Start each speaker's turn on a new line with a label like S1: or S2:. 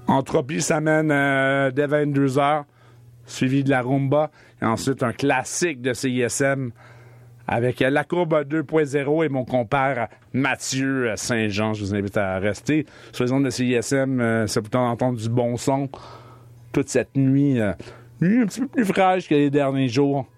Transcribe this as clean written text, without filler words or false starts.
S1: Entropie s'amène dès 22h, suivi de la rumba. Et ensuite, un classique de CISM avec la courbe 2.0 et mon compère Mathieu Saint-Jean. Je vous invite à rester sur les ondes de CISM. Ça vous tente d'entendre du bon son toute cette nuit. Nuit un petit peu plus fraîche que les derniers jours.